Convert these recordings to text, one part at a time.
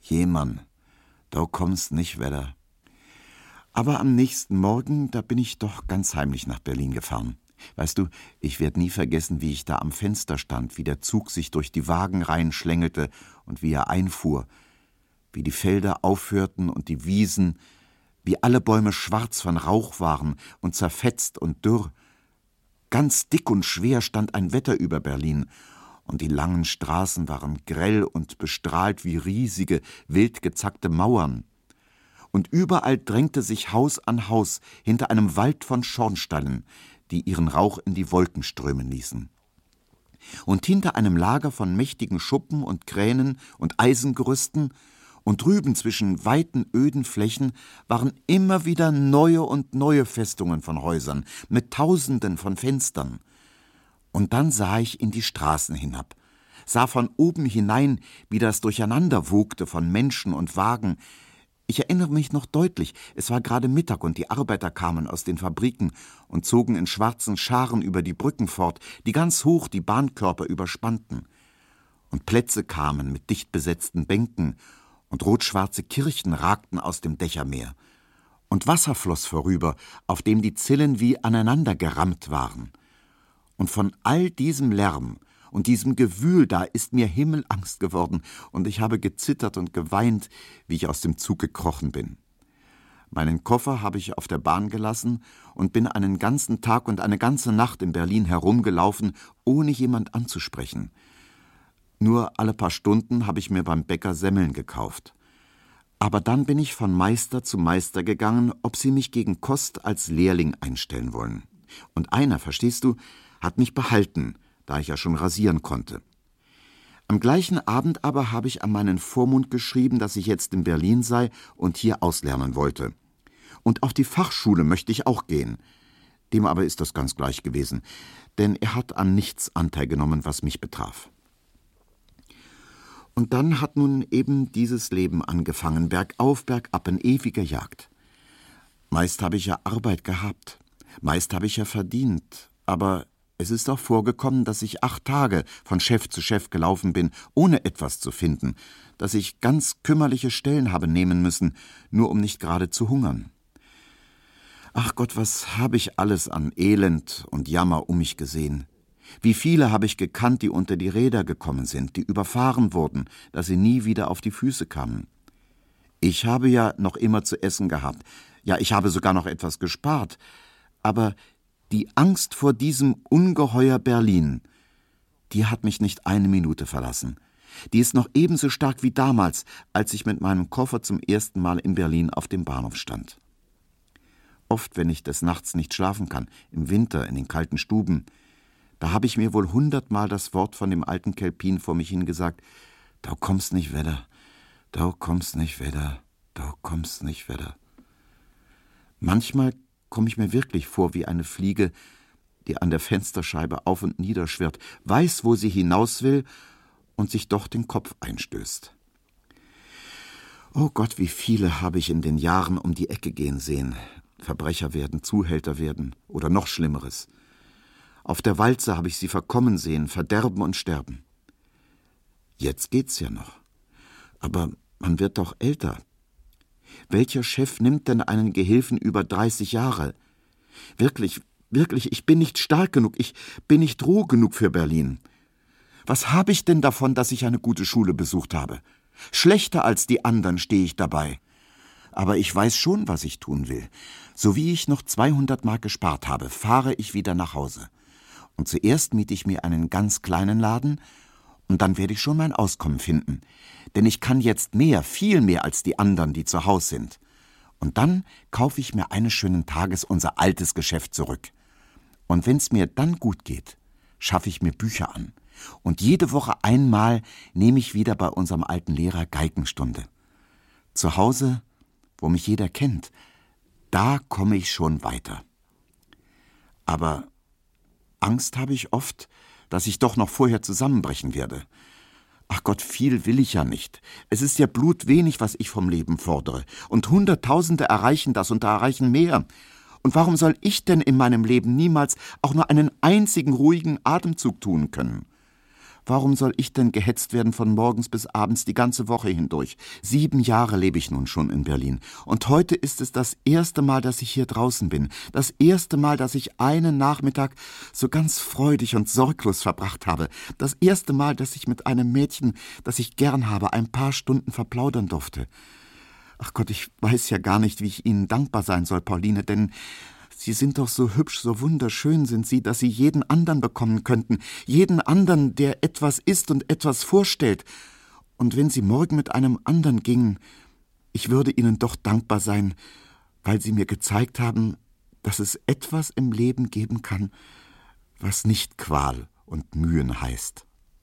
Jemand, da kommst nicht wieder. Aber am nächsten Morgen, da bin ich doch ganz heimlich nach Berlin gefahren. Weißt du, ich werde nie vergessen, wie ich da am Fenster stand, wie der Zug sich durch die Wagenreihen schlängelte und wie er einfuhr, wie die Felder aufhörten und die Wiesen, wie alle Bäume schwarz von Rauch waren und zerfetzt und dürr. Ganz dick und schwer stand ein Wetter über Berlin, und die langen Straßen waren grell und bestrahlt wie riesige, wild gezackte Mauern. Und überall drängte sich Haus an Haus hinter einem Wald von Schornsteinen, die ihren Rauch in die Wolken strömen ließen. Und hinter einem Lager von mächtigen Schuppen und Kränen und Eisengerüsten und drüben zwischen weiten, öden Flächen waren immer wieder neue und neue Festungen von Häusern mit Tausenden von Fenstern. Und dann sah ich in die Straßen hinab, sah von oben hinein, wie das durcheinander wogte von Menschen und Wagen. Ich erinnere mich noch deutlich, es war gerade Mittag und die Arbeiter kamen aus den Fabriken und zogen in schwarzen Scharen über die Brücken fort, die ganz hoch die Bahnkörper überspannten. Und Plätze kamen mit dicht besetzten Bänken, und rotschwarze Kirchen ragten aus dem Dächermeer. Und Wasser floss vorüber, auf dem die Zillen wie aneinander gerammt waren. Und von all diesem Lärm und diesem Gewühl da ist mir Himmelangst geworden, und ich habe gezittert und geweint, wie ich aus dem Zug gekrochen bin. Meinen Koffer habe ich auf der Bahn gelassen und bin einen ganzen Tag und eine ganze Nacht in Berlin herumgelaufen, ohne jemand anzusprechen. Nur alle paar Stunden habe ich mir beim Bäcker Semmeln gekauft. Aber dann bin ich von Meister zu Meister gegangen, ob sie mich gegen Kost als Lehrling einstellen wollen. Und einer, verstehst du, hat mich behalten, da ich ja schon rasieren konnte. Am gleichen Abend aber habe ich an meinen Vormund geschrieben, dass ich jetzt in Berlin sei und hier auslernen wollte. Und auf die Fachschule möchte ich auch gehen. Dem aber ist das ganz gleich gewesen, denn er hat an nichts Anteil genommen, was mich betraf. Und dann hat nun eben dieses Leben angefangen, bergauf, bergab, in ewiger Jagd. Meist habe ich ja Arbeit gehabt, meist habe ich ja verdient, aber es ist auch vorgekommen, dass ich 8 Tage von Chef zu Chef gelaufen bin, ohne etwas zu finden, dass ich ganz kümmerliche Stellen habe nehmen müssen, nur um nicht gerade zu hungern. Ach Gott, was habe ich alles an Elend und Jammer um mich gesehen. Wie viele habe ich gekannt, die unter die Räder gekommen sind, die überfahren wurden, dass sie nie wieder auf die Füße kamen. Ich habe ja noch immer zu essen gehabt, ja, ich habe sogar noch etwas gespart, aber die Angst vor diesem Ungeheuer Berlin, die hat mich nicht eine Minute verlassen. Die ist noch ebenso stark wie damals, als ich mit meinem Koffer zum ersten Mal in Berlin auf dem Bahnhof stand. Oft, wenn ich des Nachts nicht schlafen kann, im Winter in den kalten Stuben, da habe ich mir wohl 100-mal das Wort von dem alten Kelpin vor mich hingesagt: »Da kommst nicht wieder, da kommst nicht wieder, da kommst nicht wieder.« Manchmal komme ich mir wirklich vor wie eine Fliege, die an der Fensterscheibe auf und nieder schwirrt, weiß, wo sie hinaus will und sich doch den Kopf einstößt. Oh Gott, wie viele habe ich in den Jahren um die Ecke gehen sehen, Verbrecher werden, Zuhälter werden oder noch Schlimmeres. Auf der Walze habe ich sie verkommen sehen, verderben und sterben. Jetzt geht's ja noch. Aber man wird doch älter. Welcher Chef nimmt denn einen Gehilfen über 30 Jahre? Wirklich, ich bin nicht stark genug, ich bin nicht roh genug für Berlin. Was habe ich denn davon, dass ich eine gute Schule besucht habe? Schlechter als die anderen stehe ich dabei. Aber ich weiß schon, was ich tun will. So wie ich noch 200 Mark gespart habe, fahre ich wieder nach Hause. Und zuerst miete ich mir einen ganz kleinen Laden, und dann werde ich schon mein Auskommen finden. Denn ich kann jetzt mehr, viel mehr als die anderen, die zu Haus sind. Und dann kaufe ich mir eines schönen Tages unser altes Geschäft zurück. Und wenn's mir dann gut geht, schaffe ich mir Bücher an. Und jede Woche einmal nehme ich wieder bei unserem alten Lehrer Geigenstunde. Zu Hause, wo mich jeder kennt, da komme ich schon weiter. Aber Angst habe ich oft, dass ich doch noch vorher zusammenbrechen werde. Ach Gott, viel will ich ja nicht. Es ist ja blutwenig, was ich vom Leben fordere. Und Hunderttausende erreichen das und erreichen mehr. Und warum soll ich denn in meinem Leben niemals auch nur einen einzigen ruhigen Atemzug tun können? Warum soll ich denn gehetzt werden von morgens bis abends die ganze Woche hindurch? 7 Jahre lebe ich nun schon in Berlin. Und heute ist es das erste Mal, dass ich hier draußen bin. Das erste Mal, dass ich einen Nachmittag so ganz freudig und sorglos verbracht habe. Das erste Mal, dass ich mit einem Mädchen, das ich gern habe, ein paar Stunden verplaudern durfte. Ach Gott, ich weiß ja gar nicht, wie ich Ihnen dankbar sein soll, Pauline, denn Sie sind doch so hübsch, so wunderschön sind Sie, dass Sie jeden anderen bekommen könnten. Jeden anderen, der etwas ist und etwas vorstellt. Und wenn Sie morgen mit einem anderen gingen, ich würde Ihnen doch dankbar sein, weil Sie mir gezeigt haben, dass es etwas im Leben geben kann, was nicht Qual und Mühen heißt.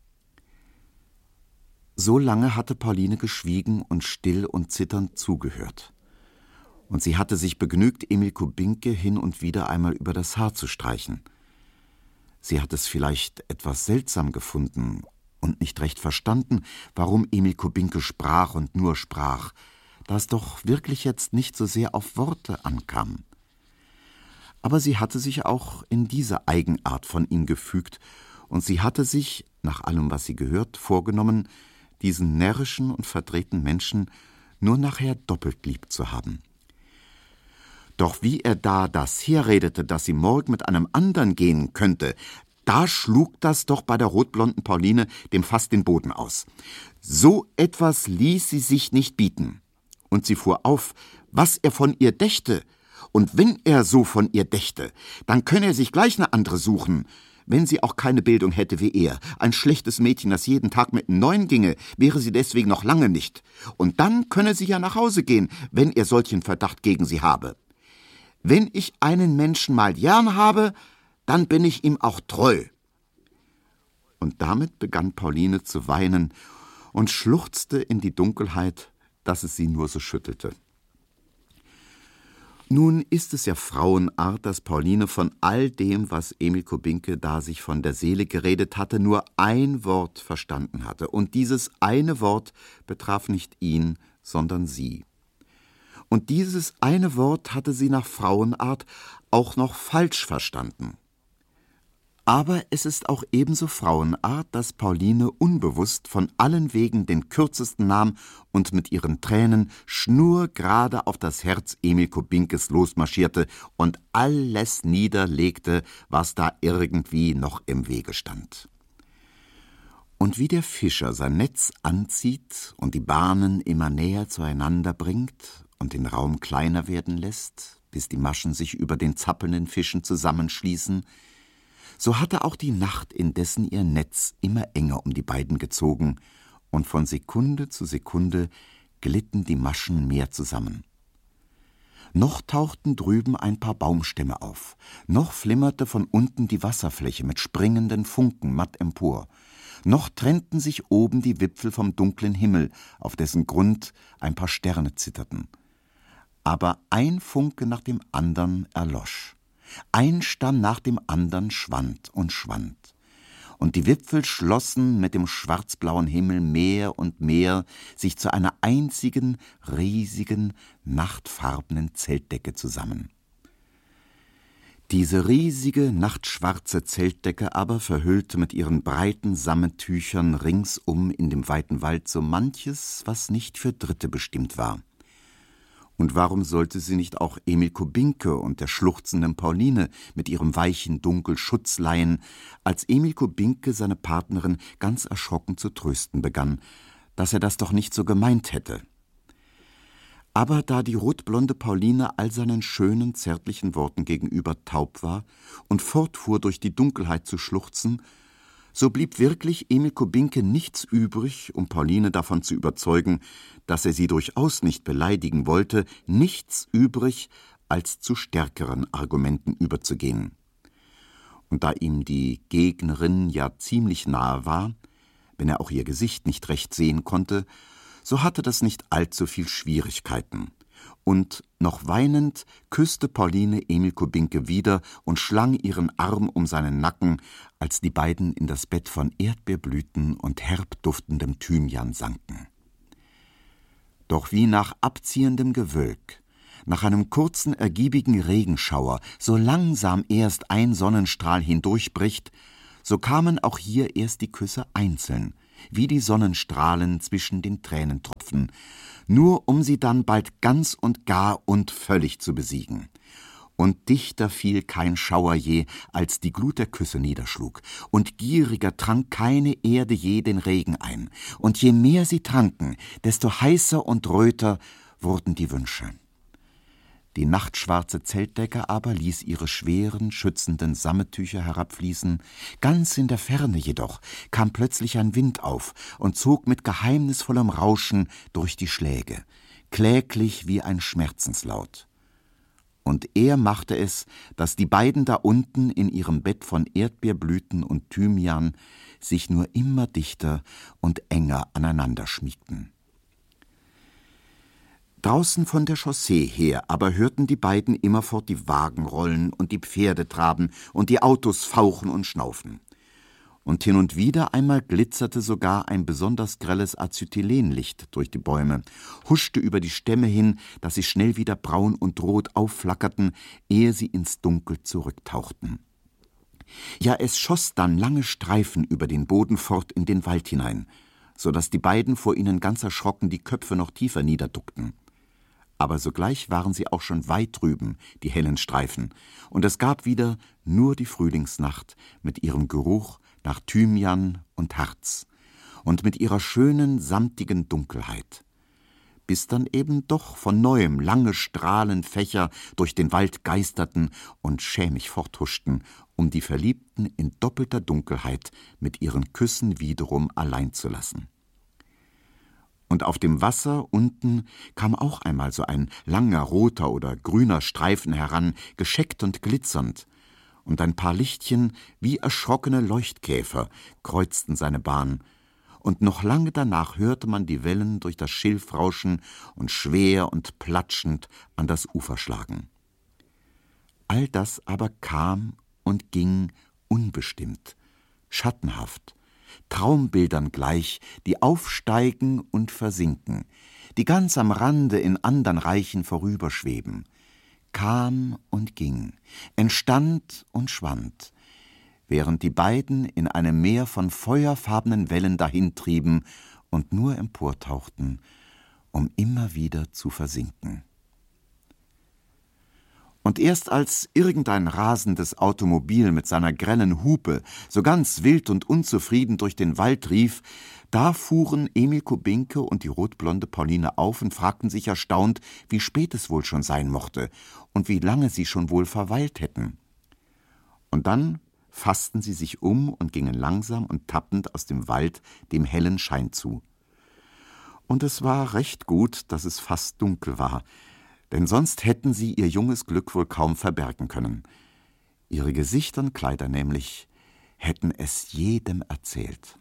So lange hatte Pauline geschwiegen und still und zitternd zugehört. Und sie hatte sich begnügt, Emil Kubinke hin und wieder einmal über das Haar zu streichen. Sie hat es vielleicht etwas seltsam gefunden und nicht recht verstanden, warum Emil Kubinke sprach und nur sprach, da es doch wirklich jetzt nicht so sehr auf Worte ankam. Aber sie hatte sich auch in diese Eigenart von ihm gefügt, und sie hatte sich, nach allem, was sie gehört, vorgenommen, diesen närrischen und verdrehten Menschen nur nachher doppelt lieb zu haben. Doch wie er da das herredete, dass sie morgen mit einem anderen gehen könnte, da schlug das doch bei der rotblonden Pauline dem fast den Boden aus. So etwas ließ sie sich nicht bieten. Und sie fuhr auf, was er von ihr dächte. Und wenn er so von ihr dächte, dann könne er sich gleich eine andere suchen. Wenn sie auch keine Bildung hätte wie er, ein schlechtes Mädchen, das jeden Tag mit einem Neuen ginge, wäre sie deswegen noch lange nicht. Und dann könne sie ja nach Hause gehen, wenn er solchen Verdacht gegen sie habe. Wenn ich einen Menschen mal gern habe, dann bin ich ihm auch treu. Und damit begann Pauline zu weinen und schluchzte in die Dunkelheit, dass es sie nur so schüttelte. Nun ist es ja Frauenart, dass Pauline von all dem, was Emil Kubinke da sich von der Seele geredet hatte, nur ein Wort verstanden hatte. Und dieses eine Wort betraf nicht ihn, sondern sie. Und dieses eine Wort hatte sie nach Frauenart auch noch falsch verstanden. Aber es ist auch ebenso Frauenart, dass Pauline unbewusst von allen Wegen den kürzesten nahm und mit ihren Tränen schnurgerade auf das Herz Emil Kubinkes losmarschierte und alles niederlegte, was da irgendwie noch im Wege stand. Und wie der Fischer sein Netz anzieht und die Bahnen immer näher zueinander bringt und den Raum kleiner werden lässt, bis die Maschen sich über den zappelnden Fischen zusammenschließen, so hatte auch die Nacht indessen ihr Netz immer enger um die beiden gezogen, und von Sekunde zu Sekunde glitten die Maschen mehr zusammen. Noch tauchten drüben ein paar Baumstämme auf, noch flimmerte von unten die Wasserfläche mit springenden Funken matt empor, noch trennten sich oben die Wipfel vom dunklen Himmel, auf dessen Grund ein paar Sterne zitterten. Aber ein Funke nach dem andern erlosch. Ein Stamm nach dem andern schwand und schwand. Und die Wipfel schlossen mit dem schwarzblauen Himmel mehr und mehr sich zu einer einzigen, riesigen, nachtfarbenen Zeltdecke zusammen. Diese riesige, nachtschwarze Zeltdecke aber verhüllte mit ihren breiten Sammettüchern ringsum in dem weiten Wald so manches, was nicht für Dritte bestimmt war. Und warum sollte sie nicht auch Emil Kubinke und der schluchzenden Pauline mit ihrem weichen Dunkel Schutz leihen, als Emil Kubinke seine Partnerin ganz erschrocken zu trösten begann, dass er das doch nicht so gemeint hätte. Aber da die rotblonde Pauline all seinen schönen, zärtlichen Worten gegenüber taub war und fortfuhr durch die Dunkelheit zu schluchzen, so blieb wirklich Emil Kubinke nichts übrig, um Pauline davon zu überzeugen, dass er sie durchaus nicht beleidigen wollte, nichts übrig, als zu stärkeren Argumenten überzugehen. Und da ihm die Gegnerin ja ziemlich nahe war, wenn er auch ihr Gesicht nicht recht sehen konnte, so hatte das nicht allzu viel Schwierigkeiten. Und noch weinend küsste Pauline Emil Kubinke wieder und schlang ihren Arm um seinen Nacken, als die beiden in das Bett von Erdbeerblüten und herb duftendem Thymian sanken. Doch wie nach abziehendem Gewölk, nach einem kurzen, ergiebigen Regenschauer, so langsam erst ein Sonnenstrahl hindurchbricht, So kamen auch hier erst die Küsse einzeln, wie die Sonnenstrahlen zwischen den Tränentropfen, nur um sie dann bald ganz und gar und völlig zu besiegen. Und dichter fiel kein Schauer je, als die Glut der Küsse niederschlug, und gieriger trank keine Erde je den Regen ein, und je mehr sie tranken, desto heißer und röter wurden die Wünsche. Die nachtschwarze Zeltdecke aber ließ ihre schweren, schützenden Sammettücher herabfließen. Ganz in der Ferne jedoch kam plötzlich ein Wind auf und zog mit geheimnisvollem Rauschen durch die Schläge, kläglich wie ein Schmerzenslaut. Und er machte es, dass die beiden da unten in ihrem Bett von Erdbeerblüten und Thymian sich nur immer dichter und enger aneinander schmiegten. Draußen von der Chaussee her aber hörten die beiden immerfort die Wagen rollen und die Pferde traben und die Autos fauchen und schnaufen. Und hin und wieder einmal glitzerte sogar ein besonders grelles Acetylenlicht durch die Bäume, huschte über die Stämme hin, dass sie schnell wieder braun und rot aufflackerten, ehe sie ins Dunkel zurücktauchten. Ja, es schoss dann lange Streifen über den Boden fort in den Wald hinein, so daß die beiden vor ihnen ganz erschrocken die Köpfe noch tiefer niederduckten. Aber sogleich waren sie auch schon weit drüben, die hellen Streifen, und es gab wieder nur die Frühlingsnacht mit ihrem Geruch nach Thymian und Harz und mit ihrer schönen, samtigen Dunkelheit. Bis dann eben doch von neuem lange Strahlenfächer durch den Wald geisterten und schämig forthuschten, um die Verliebten in doppelter Dunkelheit mit ihren Küssen wiederum allein zu lassen. Und auf dem Wasser unten kam auch einmal so ein langer roter oder grüner Streifen heran, gescheckt und glitzernd, und ein paar Lichtchen wie erschrockene Leuchtkäfer kreuzten seine Bahn, und noch lange danach hörte man die Wellen durch das Schilf rauschen und schwer und platschend an das Ufer schlagen. All das aber kam und ging unbestimmt, schattenhaft, Traumbildern gleich, die aufsteigen und versinken, die ganz am Rande in andern Reichen vorüberschweben, kam und ging, entstand und schwand, während die beiden in einem Meer von feuerfarbenen Wellen dahintrieben und nur emportauchten, um immer wieder zu versinken. Und erst als irgendein rasendes Automobil mit seiner grellen Hupe so ganz wild und unzufrieden durch den Wald rief, da fuhren Emil Kubinke und die rotblonde Pauline auf und fragten sich erstaunt, wie spät es wohl schon sein mochte und wie lange sie schon wohl verweilt hätten. Und dann fassten sie sich um und gingen langsam und tappend aus dem Wald dem hellen Schein zu. Und es war recht gut, dass es fast dunkel war, denn sonst hätten sie ihr junges Glück wohl kaum verbergen können. Ihre Gesichter und Kleider nämlich hätten es jedem erzählt.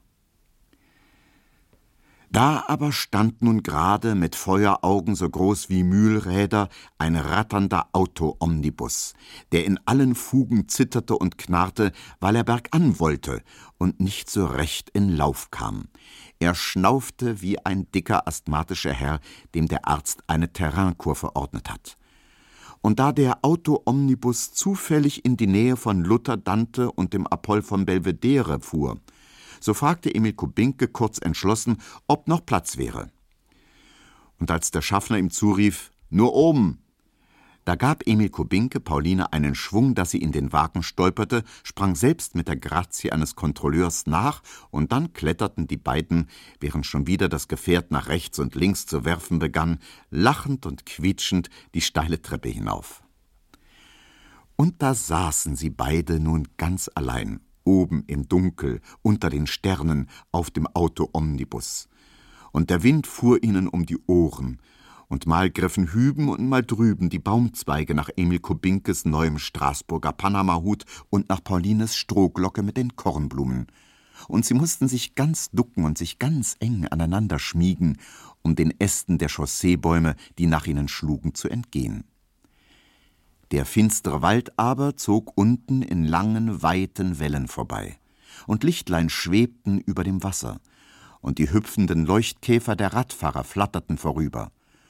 Da aber stand nun gerade mit Feueraugen so groß wie Mühlräder ein ratternder Auto-Omnibus, der in allen Fugen zitterte und knarrte, weil er bergan wollte und nicht so recht in Lauf kam. Er schnaufte wie ein dicker asthmatischer Herr, dem der Arzt eine Terrainkur verordnet hat. Und da der Auto-Omnibus zufällig in die Nähe von Luther, Dante und dem Apoll von Belvedere fuhr, so fragte Emil Kubinke kurz entschlossen, ob noch Platz wäre. Und als der Schaffner ihm zurief, »Nur oben«, da gab Emil Kubinke Pauline einen Schwung, dass sie in den Wagen stolperte, sprang selbst mit der Grazie eines Kontrolleurs nach, und dann kletterten die beiden, während schon wieder das Gefährt nach rechts und links zu werfen begann, lachend und quietschend die steile Treppe hinauf. Und da saßen sie beide nun ganz allein, oben im Dunkel, unter den Sternen, auf dem Auto-Omnibus. Und der Wind fuhr ihnen um die Ohren, und mal griffen hüben und mal drüben die Baumzweige nach Emil Kubinkes neuem Straßburger Panamahut und nach Paulines Strohglocke mit den Kornblumen. Und sie mussten sich ganz ducken und sich ganz eng aneinander schmiegen, um den Ästen der Chausseebäume, die nach ihnen schlugen, zu entgehen. Der finstere Wald aber zog unten in langen, weiten Wellen vorbei, und Lichtlein schwebten über dem Wasser, und die hüpfenden Leuchtkäfer der Radfahrer flatterten vorüber.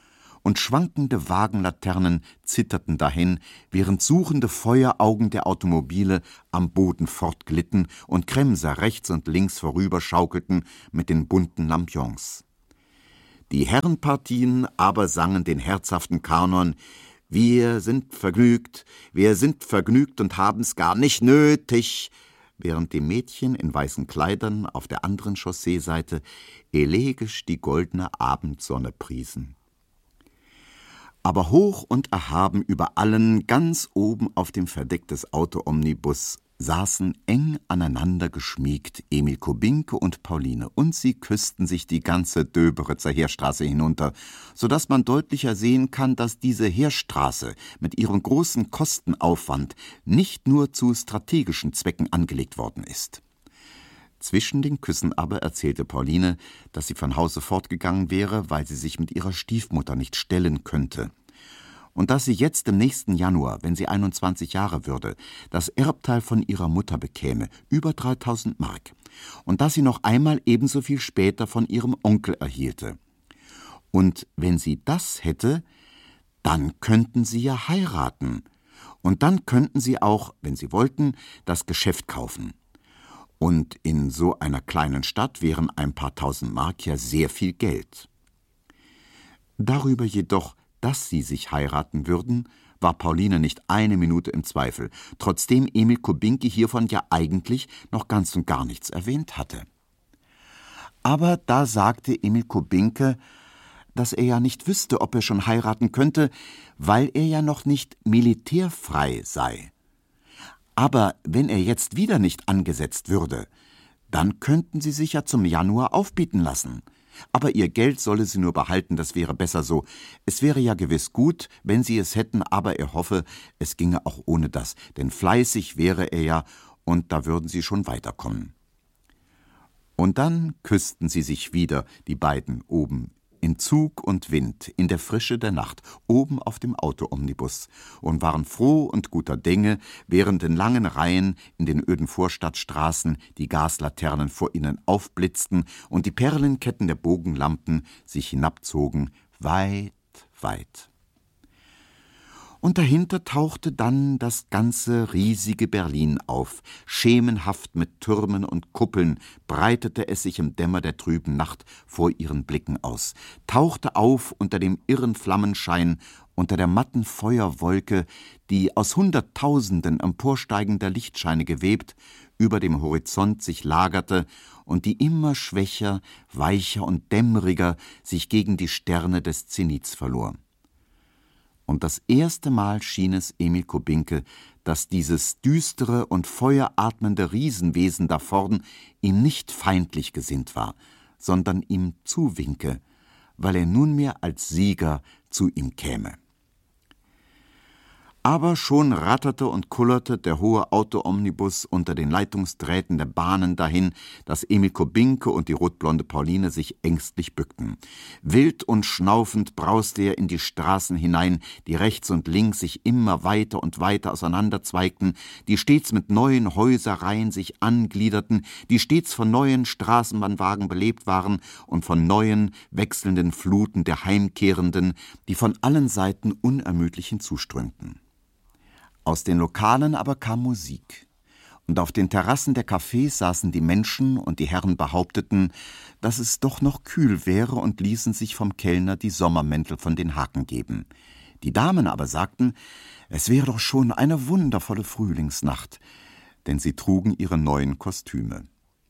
und schwankende Wagenlaternen zitterten dahin, während suchende Feueraugen der Automobile am Boden fortglitten und Kremser rechts und links vorüberschaukelten mit den bunten Lampions. Die Herrenpartien aber sangen den herzhaften Kanon: »Wir sind vergnügt und haben's gar nicht nötig«, während die Mädchen in weißen Kleidern auf der anderen Chausseeseite elegisch die goldene Abendsonne priesen. Aber hoch und erhaben über allen, ganz oben auf dem Verdeck des Auto-Omnibus, saßen eng aneinander geschmiegt Emil Kubinke und Pauline, und sie küssten sich die ganze Döberitzer Heerstraße hinunter, so dass man deutlicher sehen kann, dass diese Heerstraße mit ihrem großen Kostenaufwand nicht nur zu strategischen Zwecken angelegt worden ist. Zwischen den Küssen aber erzählte Pauline, dass sie von Hause fortgegangen wäre, weil sie sich mit ihrer Stiefmutter nicht stellen könnte. Und dass sie jetzt im nächsten Januar, wenn sie 21 Jahre würde, das Erbteil von ihrer Mutter bekäme, über 3.000 Mark, und dass sie noch einmal ebenso viel später von ihrem Onkel erhielte. Und wenn sie das hätte, dann könnten sie ja heiraten. Und dann könnten sie auch, wenn sie wollten, das Geschäft kaufen. Und in so einer kleinen Stadt wären ein paar tausend Mark ja sehr viel Geld. Darüber jedoch, dass sie sich heiraten würden, war Pauline nicht eine Minute im Zweifel, trotzdem Emil Kubinke hiervon ja eigentlich noch ganz und gar nichts erwähnt hatte. Aber da sagte Emil Kubinke, dass er ja nicht wüsste, ob er schon heiraten könnte, weil er ja noch nicht militärfrei sei. Aber wenn er jetzt wieder nicht angesetzt würde, dann könnten sie sich ja zum Januar aufbieten lassen. Aber ihr Geld solle sie nur behalten, das wäre besser so. Es wäre ja gewiss gut, wenn sie es hätten, aber er hoffe, es ginge auch ohne das, denn fleißig wäre er ja, und da würden sie schon weiterkommen. Und dann küssten sie sich wieder, die beiden, oben in Zug und Wind, in der Frische der Nacht, oben auf dem Auto-Omnibus, und waren froh und guter Dinge, während in langen Reihen in den öden Vorstadtstraßen die Gaslaternen vor ihnen aufblitzten und die Perlenketten der Bogenlampen sich hinabzogen, weit, weit. Und dahinter tauchte dann das ganze riesige Berlin auf. Schemenhaft mit Türmen und Kuppeln breitete es sich im Dämmer der trüben Nacht vor ihren Blicken aus, tauchte auf unter dem irren Flammenschein, unter der matten Feuerwolke, die aus Hunderttausenden emporsteigender Lichtscheine gewebt, über dem Horizont sich lagerte und die immer schwächer, weicher und dämmeriger sich gegen die Sterne des Zenits verlor. Und das erste Mal schien es Emil Kubinke, dass dieses düstere und feueratmende Riesenwesen da vorn ihm nicht feindlich gesinnt war, sondern ihm zuwinke, weil er nunmehr als Sieger zu ihm käme. Aber schon ratterte und kullerte der hohe Auto-Omnibus unter den Leitungsdrähten der Bahnen dahin, dass Emil Kubinke und die rotblonde Pauline sich ängstlich bückten. Wild und schnaufend brauste er in die Straßen hinein, die rechts und links sich immer weiter und weiter auseinanderzweigten, die stets mit neuen Häuserreihen sich angliederten, die stets von neuen Straßenbahnwagen belebt waren und von neuen, wechselnden Fluten der Heimkehrenden, die von allen Seiten unermüdlich hinzuströmten. Aus den Lokalen aber kam Musik, und auf den Terrassen der Cafés saßen die Menschen, und die Herren behaupteten, dass es doch noch kühl wäre, und ließen sich vom Kellner die Sommermäntel von den Haken geben. Die Damen aber sagten, es wäre doch schon eine wundervolle Frühlingsnacht, denn sie trugen ihre neuen Kostüme.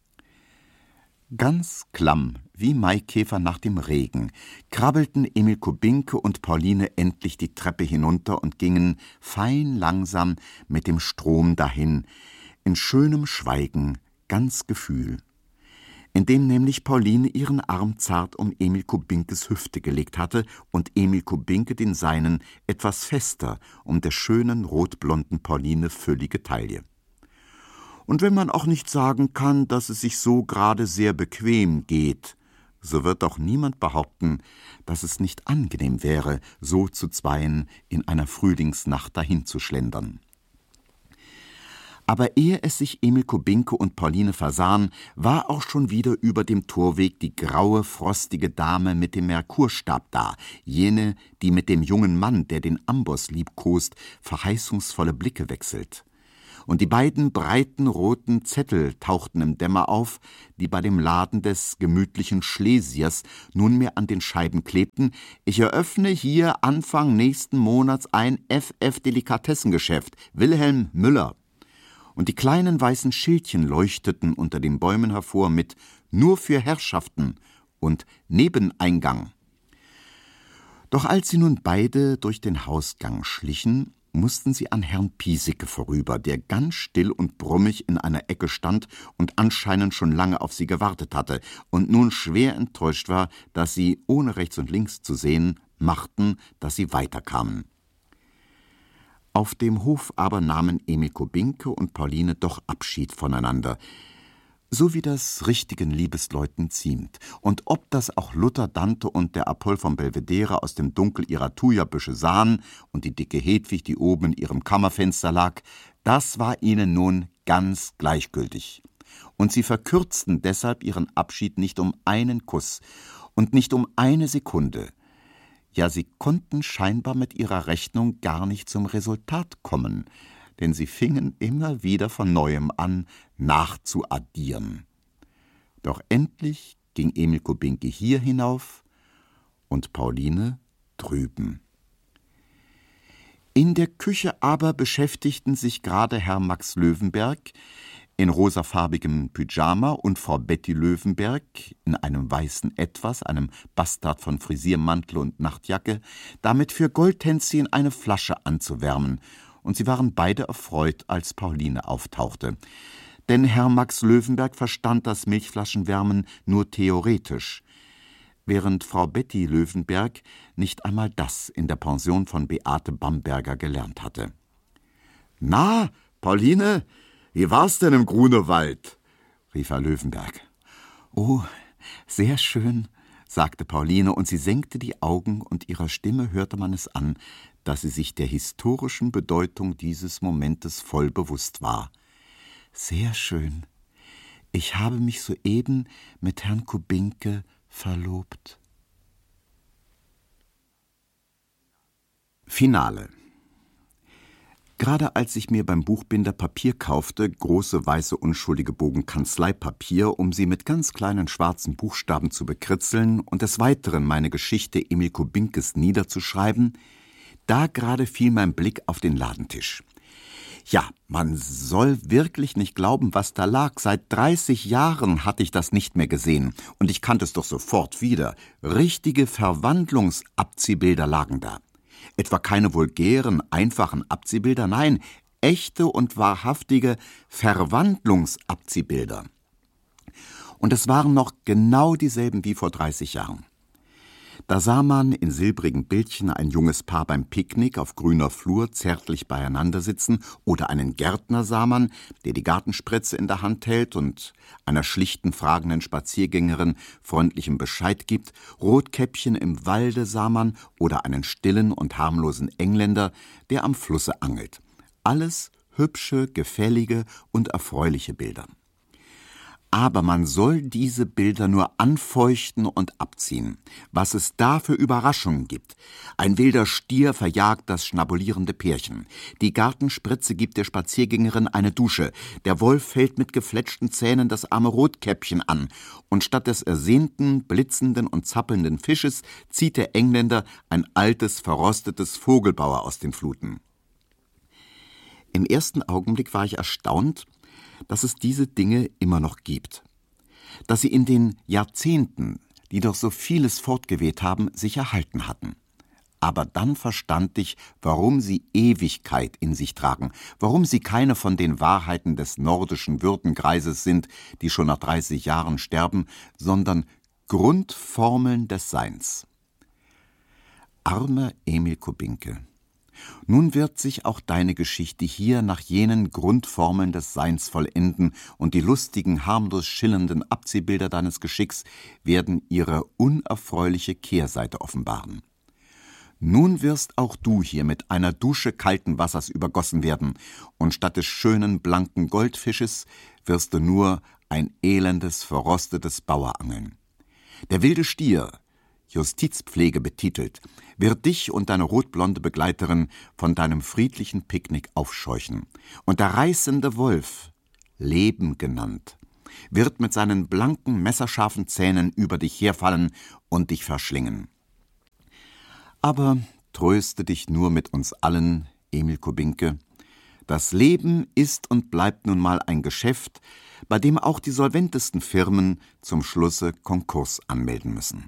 Ganz klamm, wie Maikäfer nach dem Regen, krabbelten Emil Kubinke und Pauline endlich die Treppe hinunter und gingen fein langsam mit dem Strom dahin, in schönem Schweigen, ganz Gefühl, indem nämlich Pauline ihren Arm zart um Emil Kubinkes Hüfte gelegt hatte und Emil Kubinke den seinen etwas fester um der schönen rotblonden Pauline füllige Taille. Und wenn man auch nicht sagen kann, dass es sich so gerade sehr bequem geht, so wird auch niemand behaupten, dass es nicht angenehm wäre, so zu zweien in einer Frühlingsnacht dahinzuschlendern. Aber ehe es sich Emil Kubinke und Pauline versahen, war auch schon wieder über dem Torweg die graue, frostige Dame mit dem Merkurstab da, jene, die mit dem jungen Mann, der den Amboss liebkost, verheißungsvolle Blicke wechselt. Und die beiden breiten roten Zettel tauchten im Dämmer auf, die bei dem Laden des gemütlichen Schlesiers nunmehr an den Scheiben klebten: Ich eröffne hier Anfang nächsten Monats ein FF-Delikatessengeschäft, Wilhelm Müller. Und die kleinen weißen Schildchen leuchteten unter den Bäumen hervor mit »Nur für Herrschaften« und »Nebeneingang«. Doch als sie nun beide durch den Hausgang schlichen, mussten sie an Herrn Piesecke vorüber, der ganz still und brummig in einer Ecke stand und anscheinend schon lange auf sie gewartet hatte und nun schwer enttäuscht war, dass sie, ohne rechts und links zu sehen, machten, dass sie weiterkamen. Auf dem Hof aber nahmen Emil Kubinke und Pauline doch Abschied voneinander, so wie das richtigen Liebesleuten ziemt. Und ob das auch Luther, Dante und der Apoll vom Belvedere aus dem Dunkel ihrer Thujabüsche sahen und die dicke Hedwig, die oben in ihrem Kammerfenster lag, das war ihnen nun ganz gleichgültig. Und sie verkürzten deshalb ihren Abschied nicht um einen Kuss und nicht um eine Sekunde. Ja, sie konnten scheinbar mit ihrer Rechnung gar nicht zum Resultat kommen, denn sie fingen immer wieder von Neuem an, nachzuaddieren. Doch endlich ging Emil Kubinke hier hinauf und Pauline drüben. In der Küche aber beschäftigten sich gerade Herr Max Löwenberg in rosafarbigem Pyjama und Frau Betty Löwenberg in einem weißen Etwas, einem Bastard von Frisiermantel und Nachtjacke, damit für Goldhänschen eine Flasche anzuwärmen, und sie waren beide erfreut, als Pauline auftauchte. Denn Herr Max Löwenberg verstand das Milchflaschenwärmen nur theoretisch, während Frau Betty Löwenberg nicht einmal das in der Pension von Beate Bamberger gelernt hatte. »Na, Pauline, wie war's denn im Grunewald?« rief Herr Löwenberg. »Oh, sehr schön«, sagte Pauline, und sie senkte die Augen, und ihrer Stimme hörte man es an, dass sie sich der historischen Bedeutung dieses Momentes voll bewusst war. »Sehr schön. Ich habe mich soeben mit Herrn Kubinke verlobt.« Finale. Gerade als ich mir beim Buchbinder Papier kaufte, große weiße unschuldige Bogen Kanzleipapier, um sie mit ganz kleinen schwarzen Buchstaben zu bekritzeln und des Weiteren meine Geschichte Emil Kubinkes niederzuschreiben, da gerade fiel mein Blick auf den Ladentisch. Ja, man soll wirklich nicht glauben, was da lag. Seit 30 Jahren hatte ich das nicht mehr gesehen, und ich kannte es doch sofort wieder. Richtige Verwandlungsabziehbilder lagen da. Etwa keine vulgären, einfachen Abziehbilder, nein, echte und wahrhaftige Verwandlungsabziehbilder. Und es waren noch genau dieselben wie vor 30 Jahren. Da sah man in silbrigen Bildchen ein junges Paar beim Picknick auf grüner Flur zärtlich beieinander sitzen, oder einen Gärtner sah man, der die Gartenspritze in der Hand hält und einer schlichten, fragenden Spaziergängerin freundlichen Bescheid gibt. Rotkäppchen im Walde sah man, oder einen stillen und harmlosen Engländer, der am Flusse angelt. Alles hübsche, gefällige und erfreuliche Bilder. Aber man soll diese Bilder nur anfeuchten und abziehen. Was es da für Überraschungen gibt. Ein wilder Stier verjagt das schnabulierende Pärchen. Die Gartenspritze gibt der Spaziergängerin eine Dusche. Der Wolf fällt mit gefletschten Zähnen das arme Rotkäppchen an. Und statt des ersehnten, blitzenden und zappelnden Fisches zieht der Engländer ein altes, verrostetes Vogelbauer aus den Fluten. Im ersten Augenblick war ich erstaunt, dass es diese Dinge immer noch gibt. Dass sie in den Jahrzehnten, die doch so vieles fortgeweht haben, sich erhalten hatten. Aber dann verstand ich, warum sie Ewigkeit in sich tragen, warum sie keine von den Wahrheiten des nordischen Würdengreises sind, die schon nach 30 Jahren sterben, sondern Grundformeln des Seins. Armer Emil Kubinke. Nun wird sich auch deine Geschichte hier nach jenen Grundformeln des Seins vollenden, und die lustigen, harmlos schillernden Abziehbilder deines Geschicks werden ihre unerfreuliche Kehrseite offenbaren. Nun wirst auch du hier mit einer Dusche kalten Wassers übergossen werden, und statt des schönen blanken Goldfisches wirst du nur ein elendes, verrostetes Bauerangeln. Der wilde Stier, Justizpflege betitelt, wird dich und deine rotblonde Begleiterin von deinem friedlichen Picknick aufscheuchen. Und der reißende Wolf, Leben genannt, wird mit seinen blanken, messerscharfen Zähnen über dich herfallen und dich verschlingen. Aber tröste dich nur mit uns allen, Emil Kubinke. Das Leben ist und bleibt nun mal ein Geschäft, bei dem auch die solventesten Firmen zum Schlusse Konkurs anmelden müssen.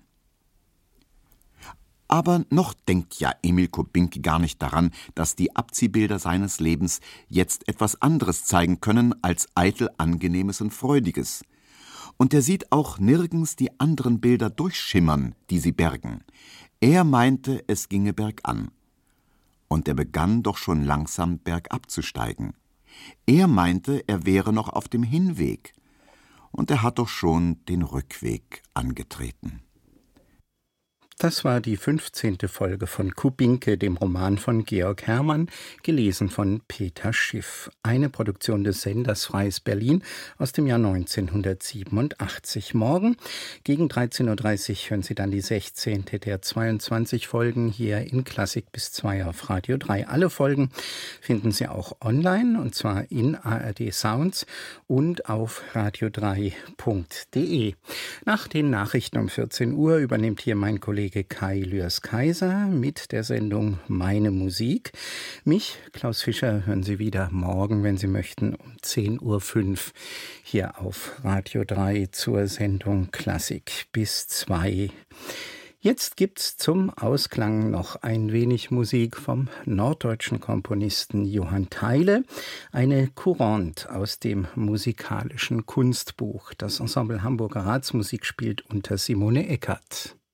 Aber noch denkt ja Emil Kubinke gar nicht daran, dass die Abziehbilder seines Lebens jetzt etwas anderes zeigen können als eitel Angenehmes und Freudiges. Und er sieht auch nirgends die anderen Bilder durchschimmern, die sie bergen. Er meinte, es ginge bergan. Und er begann doch schon langsam bergab zu steigen. Er meinte, er wäre noch auf dem Hinweg. Und er hat doch schon den Rückweg angetreten. Das war die 15. Folge von Kubinke, dem Roman von Georg Herrmann, gelesen von Peter Schiff. Eine Produktion des Senders Freies Berlin aus dem Jahr 1987. Morgen gegen 13.30 Uhr hören Sie dann die 16. der 22 Folgen hier in Klassik bis 2 auf Radio 3. Alle Folgen finden Sie auch online, und zwar in ARD Sounds und auf radio3.de. Nach den Nachrichten um 14 Uhr übernimmt hier mein Kollege Kai Lührs-Kaiser mit der Sendung Meine Musik. Mich, Klaus Fischer, hören Sie wieder morgen, wenn Sie möchten, um 10.05 Uhr hier auf Radio 3 zur Sendung Klassik bis 2. Jetzt gibt's zum Ausklang noch ein wenig Musik vom norddeutschen Komponisten Johann Theile, eine Courante aus dem musikalischen Kunstbuch. Das Ensemble Hamburger Ratsmusik spielt unter Simone Eckert.